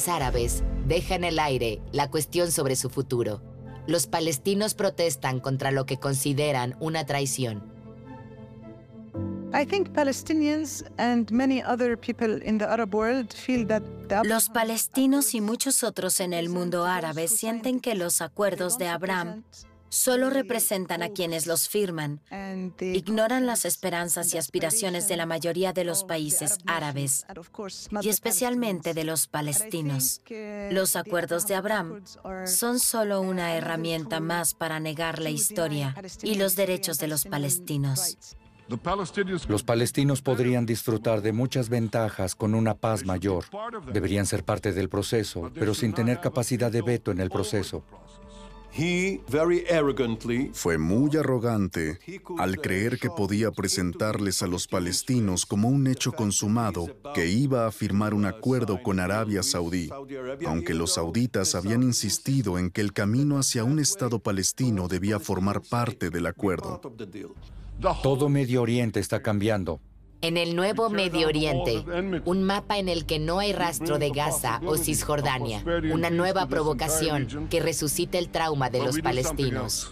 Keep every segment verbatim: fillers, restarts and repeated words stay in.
líderes árabes deja en el aire la cuestión sobre su futuro. Los palestinos protestan contra lo que consideran una traición. Los palestinos y muchos otros en el mundo árabe sienten que los acuerdos de Abraham solo representan a quienes los firman, ignoran las esperanzas y aspiraciones de la mayoría de los países árabes, y especialmente de los palestinos. Los acuerdos de Abraham son solo una herramienta más para negar la historia y los derechos de los palestinos. Los palestinos podrían disfrutar de muchas ventajas con una paz mayor. Deberían ser parte del proceso, pero sin tener capacidad de veto en el proceso. Fue muy arrogante al creer que podía presentarles a los palestinos como un hecho consumado que iba a firmar un acuerdo con Arabia Saudí, aunque los sauditas habían insistido en que el camino hacia un Estado palestino debía formar parte del acuerdo. Todo Medio Oriente está cambiando. En el nuevo Medio Oriente, un mapa en el que no hay rastro de Gaza o Cisjordania, una nueva provocación que resucita el trauma de los palestinos.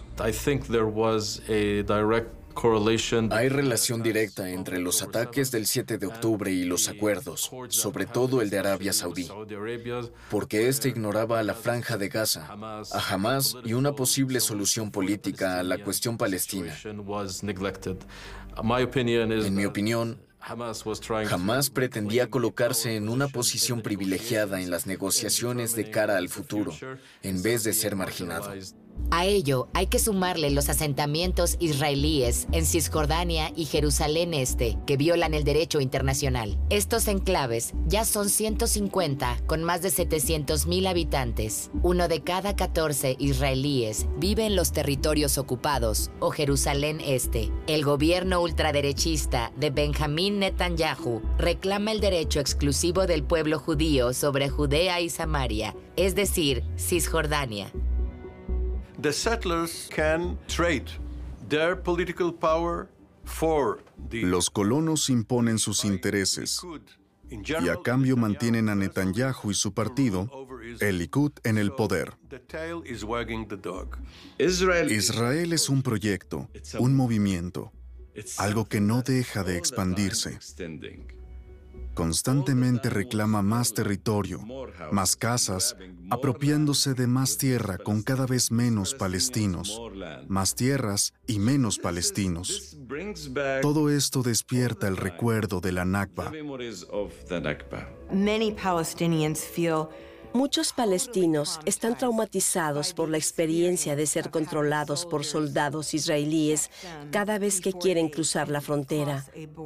Hay relación directa entre los ataques del siete de octubre y los acuerdos, sobre todo el de Arabia Saudí, porque este ignoraba a la Franja de Gaza, a Hamás y una posible solución política a la cuestión palestina. En mi opinión, Hamás pretendía colocarse en una posición privilegiada en las negociaciones de cara al futuro, en vez de ser marginado. A ello hay que sumarle los asentamientos israelíes en Cisjordania y Jerusalén Este, que violan el derecho internacional. Estos enclaves ya son ciento cincuenta con más de setecientos mil habitantes. Uno de cada catorce israelíes vive en los territorios ocupados o Jerusalén Este. El gobierno ultraderechista de Benjamín Netanyahu reclama el derecho exclusivo del pueblo judío sobre Judea y Samaria, es decir, Cisjordania. The settlers can trade their political power for the... Los colonos imponen sus intereses y a cambio mantienen a Netanyahu y su partido, el Likud, en el poder. Israel es un proyecto, un movimiento, algo que no deja de expandirse. Constantemente reclama más territorio, más casas, apropiándose de más tierra con cada vez menos palestinos, más tierras y menos palestinos. Todo esto despierta el recuerdo de la Nakba. Muchos palestinos están traumatizados por la experiencia de ser controlados por soldados israelíes cada vez que quieren cruzar la frontera,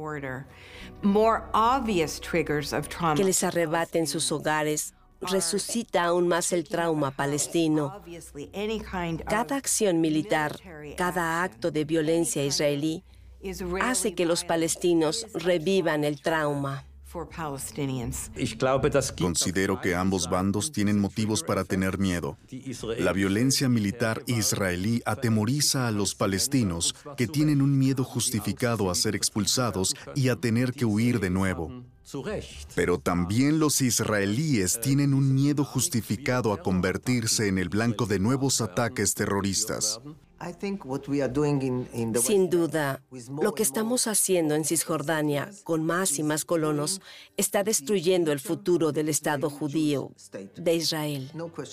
que les arrebaten sus hogares. Resucita aún más el trauma palestino. Cada acción militar, cada acto de violencia israelí hace que los palestinos revivan el trauma. Considero que ambos bandos tienen motivos para tener miedo. La violencia militar israelí atemoriza a los palestinos, que tienen un miedo justificado a ser expulsados y a tener que huir de nuevo. Pero también los israelíes tienen un miedo justificado a convertirse en el blanco de nuevos ataques terroristas. Sin duda, lo que estamos haciendo en Cisjordania, con más y más colonos, está destruyendo el futuro del Estado judío de Israel.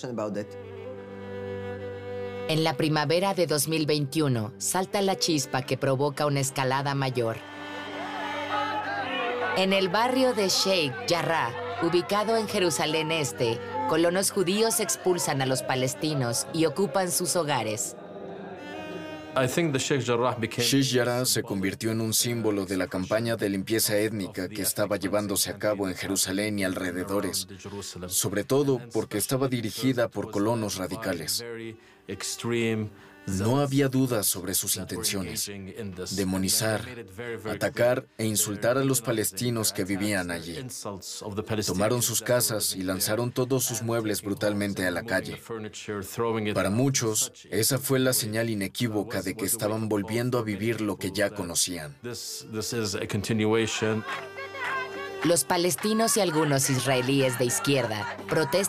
En la primavera de dos mil veintiuno, salta la chispa que provoca una escalada mayor. En el barrio de Sheikh Jarrah, ubicado en Jerusalén Este, colonos judíos expulsan a los palestinos y ocupan sus hogares. Sheikh Jarrah se convirtió en un símbolo de la campaña de limpieza étnica que estaba llevándose a cabo en Jerusalén y alrededores, sobre todo porque estaba dirigida por colonos radicales. No había dudas sobre sus intenciones: demonizar, atacar e insultar a los palestinos que vivían allí. Tomaron sus casas y lanzaron todos sus muebles brutalmente a la calle. Para muchos, esa fue la señal inequívoca de que estaban volviendo a vivir lo que ya conocían. Los palestinos y algunos israelíes de izquierda protestan